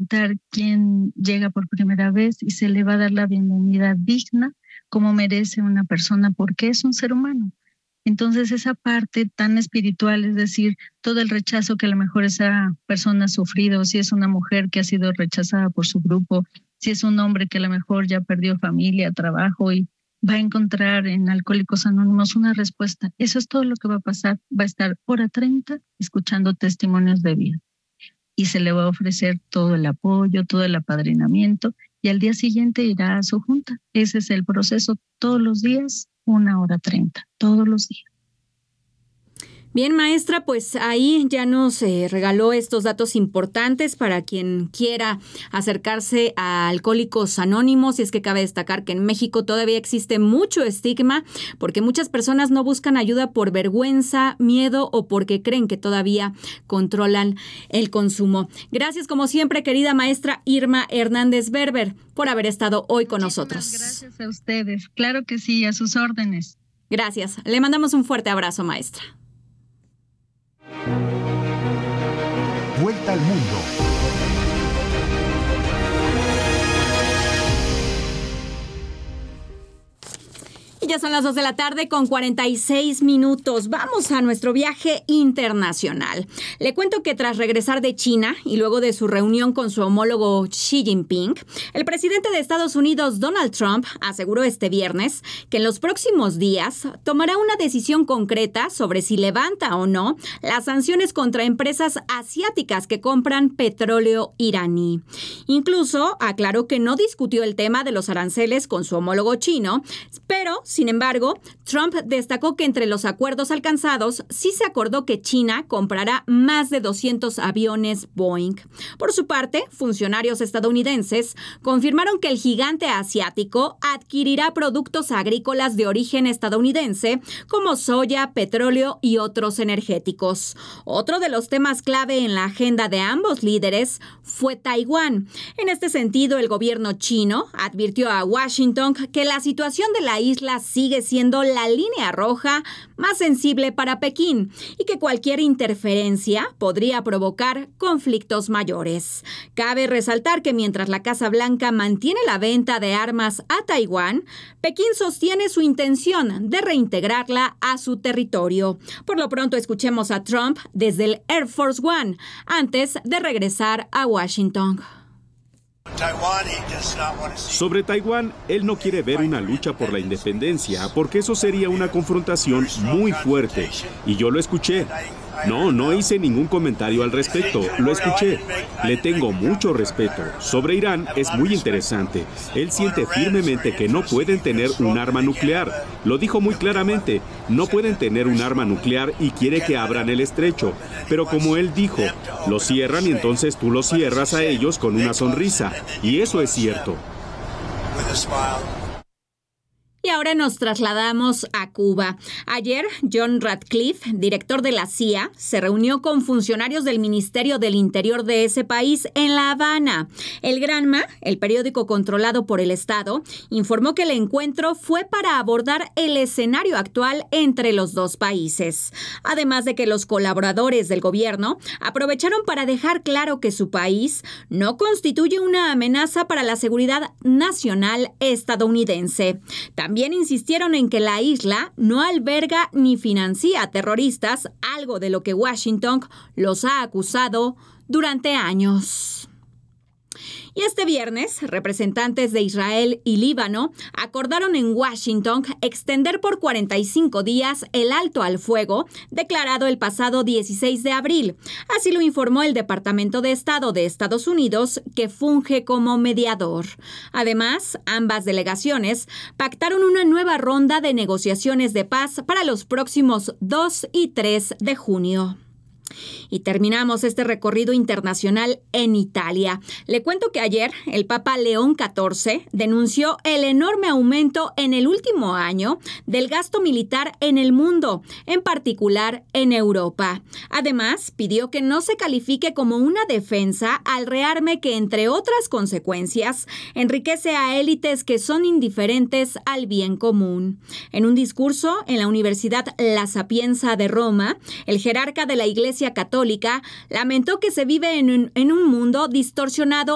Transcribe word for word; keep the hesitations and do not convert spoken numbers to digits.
preguntar quién llega por primera vez y se le va a dar la bienvenida digna como merece una persona porque es un ser humano. Entonces esa parte tan espiritual, es decir, todo el rechazo que a lo mejor esa persona ha sufrido, si es una mujer que ha sido rechazada por su grupo, si es un hombre que a lo mejor ya perdió familia, trabajo y va a encontrar en Alcohólicos Anónimos una respuesta. Eso es todo lo que va a pasar. Va a estar hora treinta escuchando testimonios de vida y se le va a ofrecer todo el apoyo, todo el apadrinamiento y al día siguiente irá a su junta. Ese es el proceso todos los días, una hora treinta, todos los días. Bien, maestra, pues ahí ya nos eh, regaló estos datos importantes para quien quiera acercarse a Alcohólicos Anónimos. Y es que cabe destacar que en México todavía existe mucho estigma porque muchas personas no buscan ayuda por vergüenza, miedo o porque creen que todavía controlan el consumo. Gracias, como siempre, querida maestra Irma Hernández Berber, por haber estado hoy con Muchísimas nosotros. Gracias a ustedes. Claro que sí, a sus órdenes. Gracias. Le mandamos un fuerte abrazo, maestra. Vuelta al mundo. Y ya son las dos de la tarde con cuarenta y seis minutos. Vamos a nuestro viaje internacional. Le cuento que tras regresar de China y luego de su reunión con su homólogo Xi Jinping, el presidente de Estados Unidos, Donald Trump, aseguró este viernes que en los próximos días tomará una decisión concreta sobre si levanta o no las sanciones contra empresas asiáticas que compran petróleo iraní. Incluso aclaró que no discutió el tema de los aranceles con su homólogo chino, pero sin embargo, Trump destacó que entre los acuerdos alcanzados sí se acordó que China comprará más de doscientos aviones Boeing. Por su parte, funcionarios estadounidenses confirmaron que el gigante asiático adquirirá productos agrícolas de origen estadounidense como soya, petróleo y otros energéticos. Otro de los temas clave en la agenda de ambos líderes fue Taiwán. En este sentido, el gobierno chino advirtió a Washington que la situación de la isla sigue siendo la línea roja más sensible para Pekín y que cualquier interferencia podría provocar conflictos mayores. Cabe resaltar que mientras la Casa Blanca mantiene la venta de armas a Taiwán, Pekín sostiene su intención de reintegrarla a su territorio. Por lo pronto, escuchemos a Trump desde el Air Force One antes de regresar a Washington. Sobre Taiwán, él no quiere ver una lucha por la independencia, porque eso sería una confrontación muy fuerte. Y yo lo escuché. No, no hice ningún comentario al respecto. Lo escuché. Le tengo mucho respeto. Sobre Irán es muy interesante. Él siente firmemente que no pueden tener un arma nuclear. Lo dijo muy claramente. No pueden tener un arma nuclear y quiere que abran el estrecho. Pero como él dijo, lo cierran y entonces tú lo cierras a ellos con una sonrisa. Y eso es cierto. Y ahora nos trasladamos a Cuba. Ayer, John Ratcliffe, director de la C I A, se reunió con funcionarios del Ministerio del Interior de ese país en La Habana. El Granma, el periódico controlado por el Estado, informó que el encuentro fue para abordar el escenario actual entre los dos países. Además de que los colaboradores del gobierno aprovecharon para dejar claro que su país no constituye una amenaza para la seguridad nacional estadounidense. También insistieron en que la isla no alberga ni financia a terroristas, algo de lo que Washington los ha acusado durante años. Y este viernes, representantes de Israel y Líbano acordaron en Washington extender por cuarenta y cinco días el alto al fuego declarado el pasado dieciséis de abril. Así lo informó el Departamento de Estado de Estados Unidos, que funge como mediador. Además, ambas delegaciones pactaron una nueva ronda de negociaciones de paz para los próximos dos y tres de junio. Y terminamos este recorrido internacional en Italia. Le cuento que ayer el Papa León catorce denunció el enorme aumento en el último año del gasto militar en el mundo, en particular en Europa. Además, pidió que no se califique como una defensa al rearme que, entre otras consecuencias, enriquece a élites que son indiferentes al bien común. En un discurso en la Universidad La Sapienza de Roma, el jerarca de la Iglesia Católica lamentó que se vive en un, en un mundo distorsionado